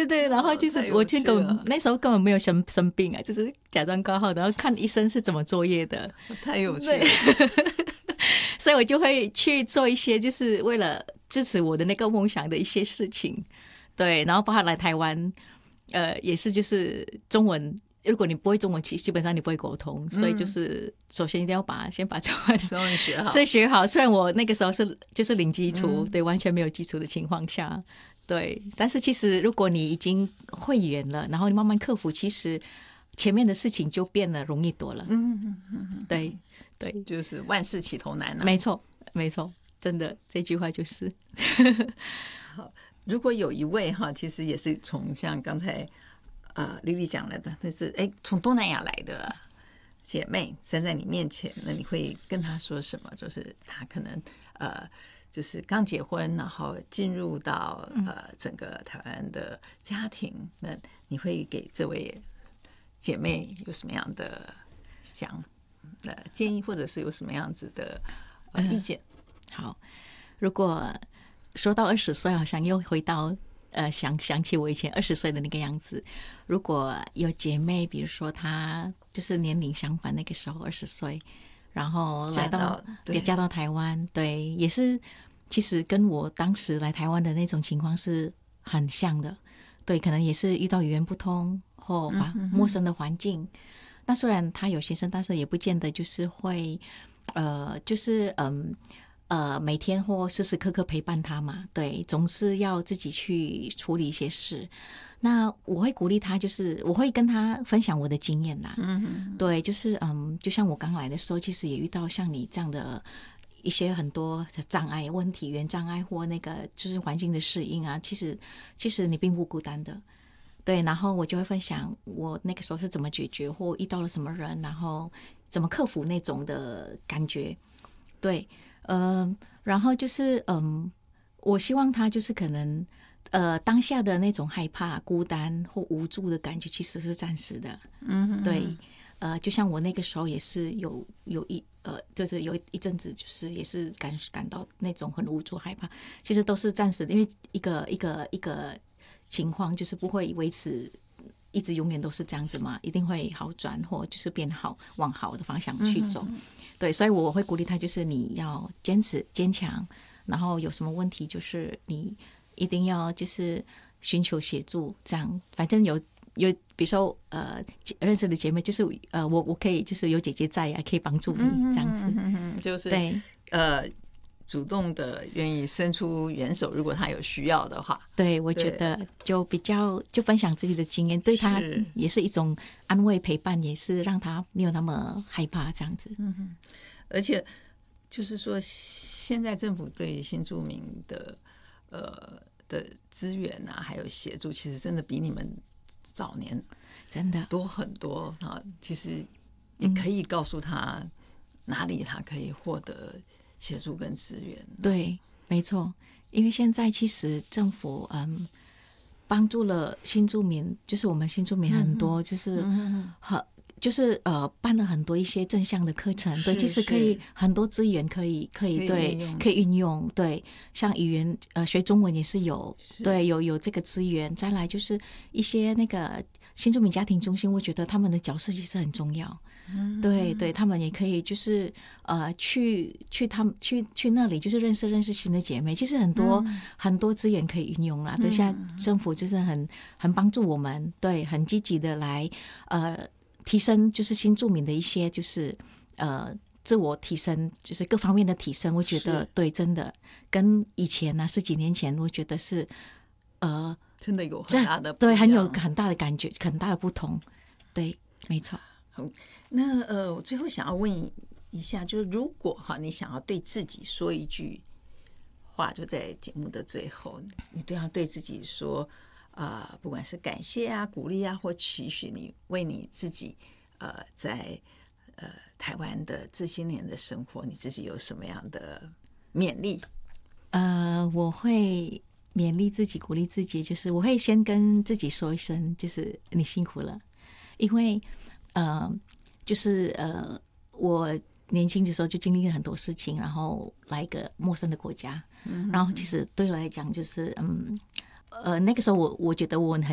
对对，然后就是我那时候根本没有生病啊，就是假装挂号，然后看医生是怎么作业的， 太有趣了。 所以我就会去做一些就是为了支持我的那个梦想的一些事情，对，然后包括来台湾，也是就是中文。如果你不会中文，基本上你不会沟通，所以就是首先一定要先把中文学好。 所以学好，虽然我那个时候就是零基础，对，完全没有基础的情况下，对，但是其实如果你已经会语言了，然后你慢慢克服，其实前面的事情就变得容易多了。对对， 就是万事起头难啊。 没错没错，真的这句话就是。 好，如果有一位哈，其实也是从像刚才莉莉讲了的，但是从东南亚来的姐妹站在你面前，那你会跟她说什么？就是她可能就是刚结婚，然后进入到整个台湾的家庭，那你会给这位姐妹有什么样的建议，或者是有什么样子的意见？ 好，如果说到20岁，好像又回到想起我以前20岁的那个样子。如果有姐妹，比如说她就是年龄相反，那个时候20岁，然后嫁到台湾，对，也是其实跟我当时来台湾的那种情况是很像的，对，可能也是遇到语言不通或陌生的环境。那虽然她有先生，但是也不见得就是会就是每天或时时刻刻陪伴他嘛，对，总是要自己去处理一些事。那我会鼓励他，就是我会跟他分享我的经验啦。对，就是就像我刚来的时候，其实也遇到像你这样的一些很多的障碍问题，语言障碍或那个就是环境的适应啊，其实你并不孤单的。对，然后我就会分享我那个时候是怎么解决，或遇到了什么人，然后怎么克服那种的感觉。对，然后就是我希望他就是可能当下的那种害怕、孤单或无助的感觉其实是暂时的。对，就像我那个时候也是就是有一阵子就是也是感到那种很无助、害怕，其实都是暂时的，因为一个情况就是不会维持一直永远都是这样子嘛，一定会好转或就是变好，往好的方向去走。对，所以我会鼓励他，就是你要坚持坚强，然后有什么问题就是你一定要就是寻求协助，这样反正有比如说认识的姐妹，就是我可以就是有姐姐在啊，可以帮助你这样子。 就是对主动的愿意伸出援手，如果他有需要的话。 对，我觉得就比较就分享自己的经验，对他也是一种安慰陪伴，也是让他没有那么害怕这样子。 而且就是说，现在政府对新住民的资源啊，还有协助，其实真的比你们早年真的多很多啊。其实也可以告诉他哪里他可以获得协助跟资源。 对，没错，因为现在其实政府帮助了新住民，就是我们新住民很多就是就是办了很多一些正向的课程，对，其实可以很多资源可以对可以运用，对，像语言学中文也是有，对，有这个资源。再来就是一些那个新住民家庭中心，我觉得他们的角色其实很重要。对对，他们也可以就是去那里，就是认识新的姐妹。其实很多资源可以运用啦。对，现在政府就是很帮助我们，对，很积极的来提升，就是新住民的一些就是自我提升，就是各方面的提升。我觉得对，真的跟以前10几年前，我觉得是真的有很大的对，很有很大的感觉，很大的不同。对，没错。 那我最后想要问一下，就是如果你想要对自己说一句话，就在节目的最后，你要对自己说不管是感谢啊、鼓励啊，或期许，你为你自己在台湾的这些年的生活，你自己有什么样的勉励？ 我会勉励自己、鼓励自己，就是我会先跟自己说一声，就是你辛苦了，因为就是我年轻的时候就经历了很多事情，然后来一个陌生的国家，然后其实对我来讲就是那个时候我觉得我很